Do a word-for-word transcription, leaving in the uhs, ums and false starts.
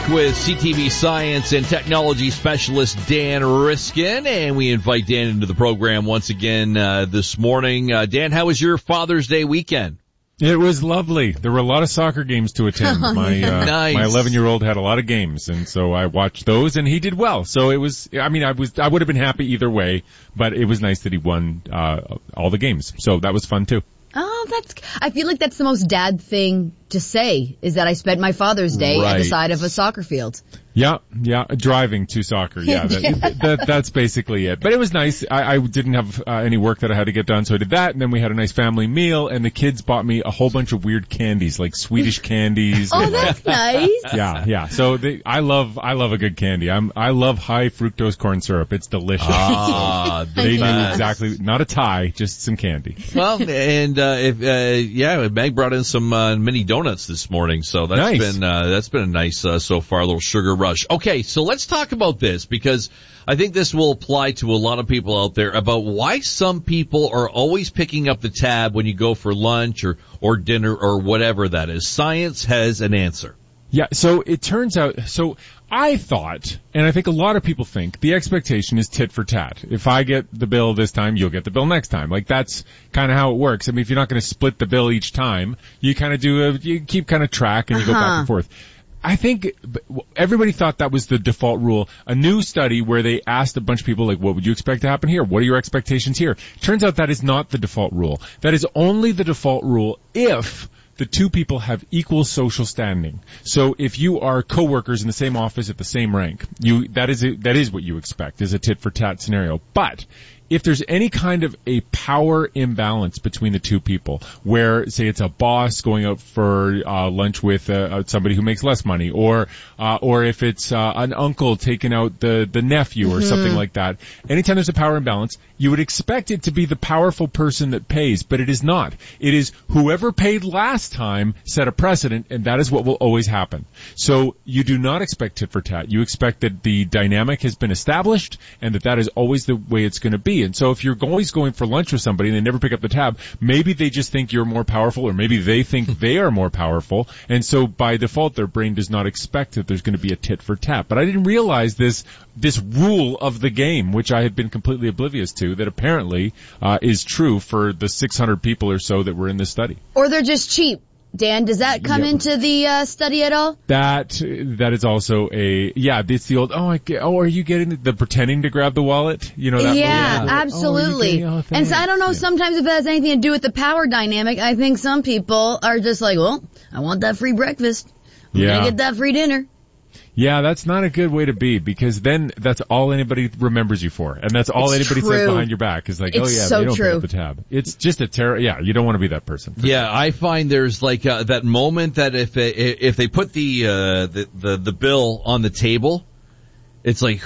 With C T V science and technology specialist Dan Riskin, and we invite Dan into the program once again uh, this morning. Uh, Dan, how was your Father's Day weekend? It was lovely. There were a lot of soccer games to attend. My uh, nice. my eleven-year-old had a lot of games, and so I watched those, and he did well. So it was. I mean, I was. I would have been happy either way, but it was nice that he won uh, all the games. So that was fun too. Oh, that's, I feel like that's the most dad thing to say, is that I spent my Father's Day right. at the side of a soccer field. Yeah, yeah, driving to soccer. Yeah, that, that, that's basically it. But it was nice. I, I didn't have uh, any work that I had to get done, so I did that. And then we had a nice family meal, and the kids bought me a whole bunch of weird candies, like Swedish candies. Oh, and, that's nice. Yeah, yeah. So they, I love, I love a good candy. I'm, I love high fructose corn syrup. It's delicious. Ah, so they knew exactly, not a tie, just some candy. Well, and uh, if uh, yeah, Meg brought in some uh, mini donuts this morning, so that's Nice. been uh, that's been a nice uh, so far, a little sugar rush. Okay, so let's talk about this, because I think this will apply to a lot of people out there, about why some people are always picking up the tab when you go for lunch or or dinner or whatever that is. Science has an answer. Yeah, so it turns out, so I thought, and I think a lot of people think, the expectation is tit for tat. If I get the bill this time, you'll get the bill next time. Like, that's kind of how it works. I mean, if you're not going to split the bill each time, you kind of do a, you keep kind of track and you Uh-huh. go back and forth. I think everybody thought that was the default rule. A new study where they asked a bunch of people, like, what would you expect to happen here? What are your expectations here? Turns out that is not the default rule. That is only the default rule if the two people have equal social standing. So if you are coworkers in the same office at the same rank, you, that is, a, that is what you expect, is a tit for tat scenario. But if there's any kind of a power imbalance between the two people, where, say, it's a boss going out for uh, lunch with uh, somebody who makes less money, or uh, or if it's uh, an uncle taking out the the nephew or Mm-hmm. something like that, anytime there's a power imbalance, you would expect it to be the powerful person that pays, but it is not. It is whoever paid last time set a precedent, and that is what will always happen. So you do not expect tit for tat. You expect that the dynamic has been established, and that that is always the way it's going to be. And so if you're always going for lunch with somebody and they never pick up the tab, maybe they just think you're more powerful, or maybe they think they are more powerful. And so by default, their brain does not expect that there's going to be a tit for tat. But I didn't realize this, this rule of the game, which I had been completely oblivious to, that apparently uh, is true for the six hundred people or so that were in this study. Or they're just cheap. Dan, does that come Yep. into the uh, study at all? That, that is also a, yeah, it's the old, oh, I get, oh, are you getting the pretending to grab the wallet? You know, that Yeah, little- absolutely. Oh, are you getting- oh, and so I don't know, thanks. Yeah. sometimes if it has anything to do with the power dynamic, I think some people are just like, well, I want that free breakfast. I'm Yeah. gonna get that free dinner. Yeah, that's not a good way to be, because then that's all anybody remembers you for, and that's all It's anybody says true. behind your back is like, It's oh yeah, so they don't true. pick up the tab. It's just a terror. Yeah, you don't want to be that person. Yeah, I find there's like uh, that moment that if they, if they put the, uh, the the the bill on the table, it's like,